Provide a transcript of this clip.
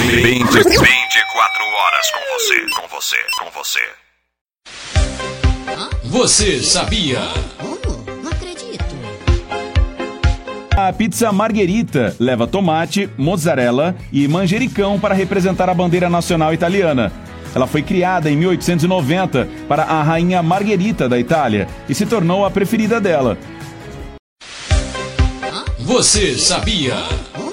24 horas com você. Você sabia? Não acredito. A pizza Margherita leva tomate, mozzarella e manjericão para representar a bandeira nacional italiana. Ela foi criada em 1890 para a rainha Margherita da Itália e se tornou a preferida dela. Você sabia?